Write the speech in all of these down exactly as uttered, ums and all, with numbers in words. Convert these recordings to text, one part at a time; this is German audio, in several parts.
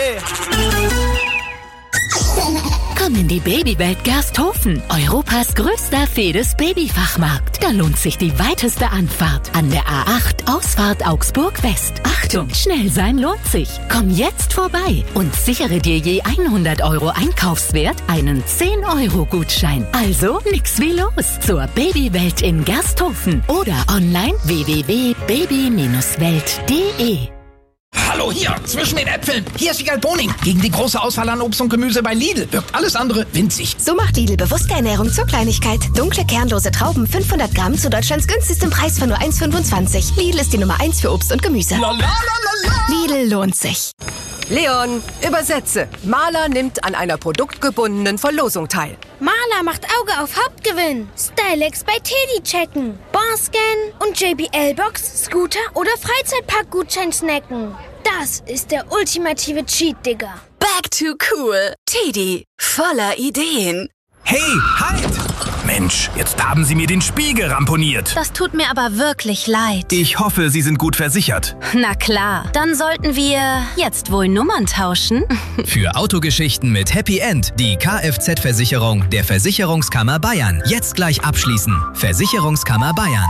Komm in die Babywelt Gersthofen, Europas größter Fedes-Babyfachmarkt. Da lohnt sich die weiteste Anfahrt an der A acht Ausfahrt Augsburg West. Achtung, schnell sein lohnt sich. Komm jetzt vorbei und sichere dir je hundert Euro Einkaufswert einen zehn Euro Gutschein. Also nix wie los zur Babywelt in Gersthofen oder online w w w punkt baby welt punkt de. Hallo hier, zwischen den Äpfeln. Hier ist Wiegald Boning. Gegen die große Auswahl an Obst und Gemüse bei Lidl wirkt alles andere winzig. So macht Lidl bewusste Ernährung zur Kleinigkeit. Dunkle, kernlose Trauben, fünfhundert Gramm zu Deutschlands günstigstem Preis von nur eins Komma fünfundzwanzig. Lidl ist die Nummer eins für Obst und Gemüse. La, la, la, la, la. Lidl lohnt sich. Leon, übersetze. Maler nimmt an einer produktgebundenen Verlosung teil. Maler macht Auge auf Hauptgewinn. Stylex bei Teddy checken. Barscan und J B L-Box, Scooter oder Freizeitpark-Gutschein snacken. Das ist der ultimative Cheat, Digga. Back to cool. Teddy, voller Ideen. Hey, halt! Mensch, jetzt haben Sie mir den Spiegel ramponiert. Das tut mir aber wirklich leid. Ich hoffe, Sie sind gut versichert. Na klar, dann sollten wir jetzt wohl Nummern tauschen. Für Autogeschichten mit Happy End die Kfz-Versicherung der Versicherungskammer Bayern. Jetzt gleich abschließen. Versicherungskammer Bayern.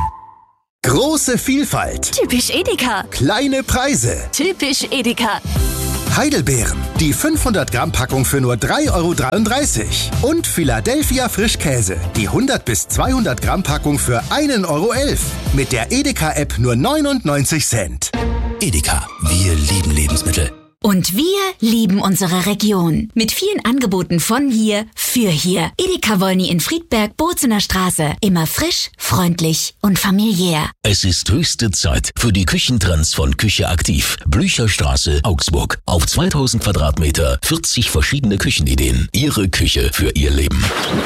Große Vielfalt. Typisch Edeka. Kleine Preise. Typisch Edeka. Heidelbeeren, die fünfhundert Gramm Packung für nur drei Euro dreiunddreißig. Und Philadelphia Frischkäse, die hundert bis zweihundert Gramm Packung für ein Euro elf. Mit der Edeka-App nur neunundneunzig Cent. Edeka, wir lieben Lebensmittel. Und wir lieben unsere Region. Mit vielen Angeboten von hier, für hier. Edeka Wolny in Friedberg, Bozener Straße. Immer frisch, freundlich und familiär. Es ist höchste Zeit für die Küchentrends von Küche Aktiv. Blücherstraße, Augsburg. Auf zweitausend Quadratmeter, vierzig verschiedene Küchenideen. Ihre Küche für Ihr Leben.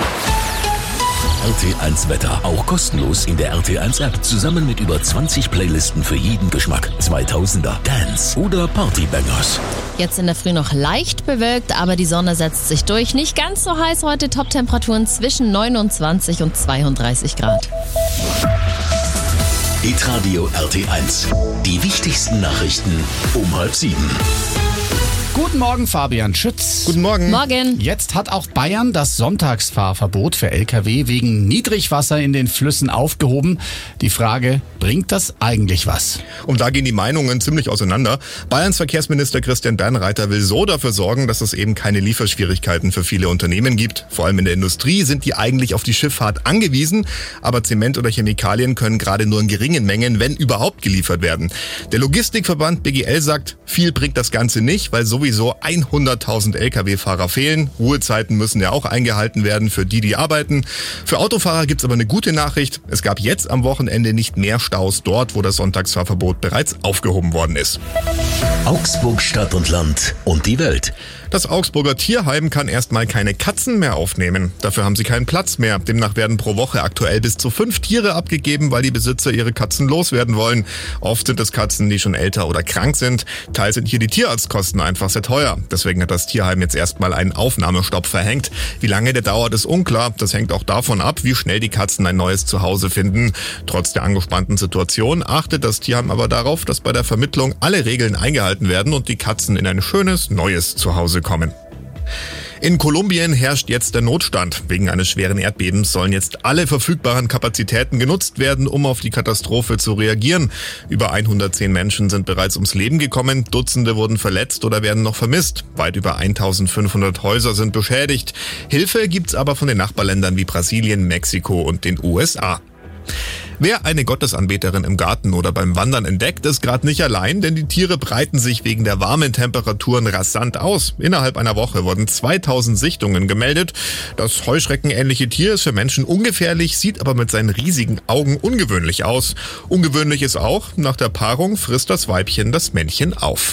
R T eins Wetter, auch kostenlos in der R T eins App, zusammen mit über zwanzig Playlisten für jeden Geschmack. zweitausender, Dance oder Partybangers. Jetzt in der Früh noch leicht bewölkt, aber die Sonne setzt sich durch. Nicht ganz so heiß heute, Top-Temperaturen zwischen neunundzwanzig und zweiunddreißig Grad. Hitradio R T eins, die wichtigsten Nachrichten um halb sieben. Guten Morgen, Fabian Schütz. Guten Morgen. Morgen. Jetzt hat auch Bayern das Sonntagsfahrverbot für L K W wegen Niedrigwasser in den Flüssen aufgehoben. Die Frage, bringt das eigentlich was? Und da gehen die Meinungen ziemlich auseinander. Bayerns Verkehrsminister Christian Bernreiter will so dafür sorgen, dass es eben keine Lieferschwierigkeiten für viele Unternehmen gibt. Vor allem in der Industrie sind die eigentlich auf die Schifffahrt angewiesen. Aber Zement oder Chemikalien können gerade nur in geringen Mengen, wenn überhaupt, geliefert werden. Der Logistikverband B G L sagt, viel bringt das Ganze nicht, weil sowieso hunderttausend L K W-Fahrer fehlen. Ruhezeiten müssen ja auch eingehalten werden für die, die arbeiten. Für Autofahrer gibt's aber eine gute Nachricht. Es gab jetzt am Wochenende nicht mehr Staus dort, wo das Sonntagsfahrverbot bereits aufgehoben worden ist. Augsburg Stadt und Land und die Welt. Das Augsburger Tierheim kann erstmal keine Katzen mehr aufnehmen. Dafür haben sie keinen Platz mehr. Demnach werden pro Woche aktuell bis zu fünf Tiere abgegeben, weil die Besitzer ihre Katzen loswerden wollen. Oft sind es Katzen, die schon älter oder krank sind. Teils sind hier die Tierarztkosten einfach sehr teuer. Deswegen hat das Tierheim jetzt erstmal einen Aufnahmestopp verhängt. Wie lange der dauert, ist unklar. Das hängt auch davon ab, wie schnell die Katzen ein neues Zuhause finden. Trotz der angespannten Situation achtet das Tierheim aber darauf, dass bei der Vermittlung alle Regeln eingehalten werden und die Katzen in ein schönes, neues Zuhause kommen. In Kolumbien herrscht jetzt der Notstand. Wegen eines schweren Erdbebens sollen jetzt alle verfügbaren Kapazitäten genutzt werden, um auf die Katastrophe zu reagieren. Über hundertzehn Menschen sind bereits ums Leben gekommen, Dutzende wurden verletzt oder werden noch vermisst. Weit über eintausendfünfhundert Häuser sind beschädigt. Hilfe gibt's aber von den Nachbarländern wie Brasilien, Mexiko und den U S A. Wer eine Gottesanbeterin im Garten oder beim Wandern entdeckt, ist gerade nicht allein, denn die Tiere breiten sich wegen der warmen Temperaturen rasant aus. Innerhalb einer Woche wurden zweitausend Sichtungen gemeldet. Das heuschreckenähnliche Tier ist für Menschen ungefährlich, sieht aber mit seinen riesigen Augen ungewöhnlich aus. Ungewöhnlich ist auch, nach der Paarung frisst das Weibchen das Männchen auf.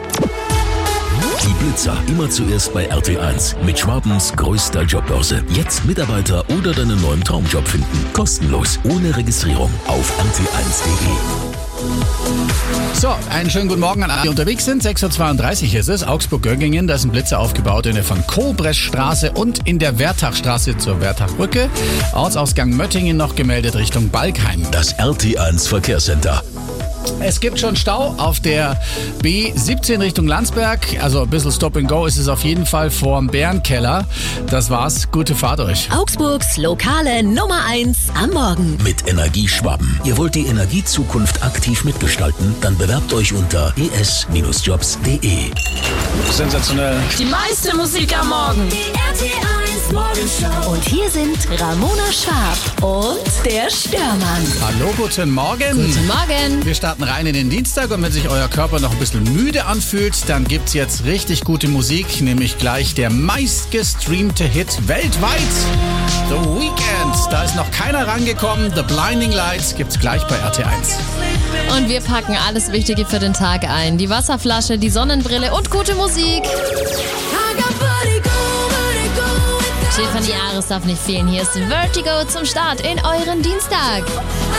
Die Blitzer immer zuerst bei R T eins mit Schwabens größter Jobbörse. Jetzt Mitarbeiter oder deinen neuen Traumjob finden. Kostenlos, ohne Registrierung auf r t eins punkt de. So, einen schönen guten Morgen an alle, die unterwegs sind. sechs Uhr zweiunddreißig ist es. Augsburg-Göggingen, da ist ein Blitzer aufgebaut in der von Kobreschstraße und in der Wertachstraße zur Wertachbrücke. Ortsausgang Möttingen noch gemeldet Richtung Balkheim. Das R T eins Verkehrscenter. Es gibt schon Stau auf der B siebzehn Richtung Landsberg. Also ein bisschen Stop and Go ist es auf jeden Fall vorm Bärenkeller. Das war's. Gute Fahrt euch. Augsburgs lokale Nummer eins am Morgen. Mit Energieschwaben. Ihr wollt die Energiezukunft aktiv mitgestalten? Dann bewerbt euch unter e s Jobs punkt de. Sensationell. Die meiste Musik am Morgen. Die R T eins Morgenshow. Und hier sind Ramona Schwab und der Störmann. Hallo, guten Morgen. Guten Morgen. Wir starten rein in den Dienstag und wenn sich euer Körper noch ein bisschen müde anfühlt, dann gibt's jetzt richtig gute Musik, nämlich gleich der meistgestreamte Hit weltweit. The Weeknd. Da ist noch keiner rangekommen. The Blinding Lights gibt's gleich bei R T eins. Und wir packen alles Wichtige für den Tag ein. Die Wasserflasche, die Sonnenbrille und gute Musik. Stefanie Ares darf nicht fehlen. Hier ist Vertigo zum Start in euren Dienstag.